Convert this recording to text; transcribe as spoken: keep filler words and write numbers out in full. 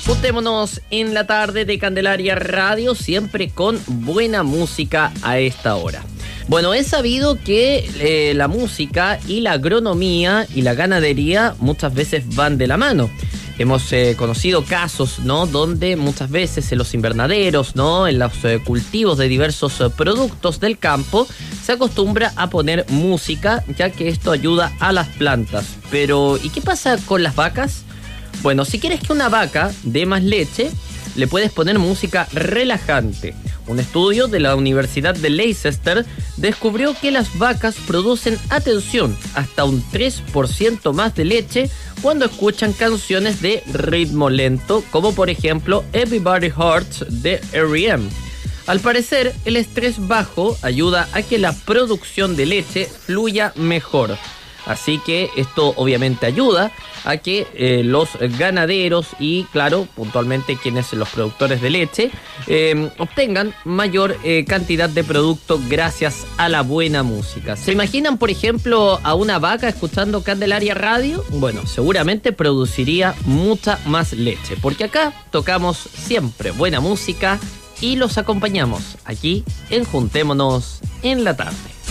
Juntémonos en la tarde de Candelaria Radio, siempre con buena música a esta hora. Bueno, es sabido que eh, la música y la agronomía y la ganadería muchas veces van de la mano. Hemos eh, conocido casos, ¿no?, donde muchas veces en los invernaderos, ¿no?, en los eh, cultivos de diversos eh, productos del campo, se acostumbra a poner música, ya que esto ayuda a las plantas. Pero, ¿y qué pasa con las vacas? Bueno, si quieres que una vaca dé más leche, le puedes poner música relajante. Un estudio de la Universidad de Leicester descubrió que las vacas producen, atención, hasta un tres por ciento más de leche cuando escuchan canciones de ritmo lento, como por ejemplo Everybody Hurts de R E M. Al parecer, el estrés bajo ayuda a que la producción de leche fluya mejor. Así que esto obviamente ayuda a que eh, los ganaderos y, claro, puntualmente quienes los productores de leche eh, obtengan mayor eh, cantidad de producto gracias a la buena música. ¿Se imaginan, por ejemplo, a una vaca escuchando Candelaria Radio? Bueno, seguramente produciría mucha más leche, porque acá tocamos siempre buena música y los acompañamos aquí en Juntémonos en la Tarde.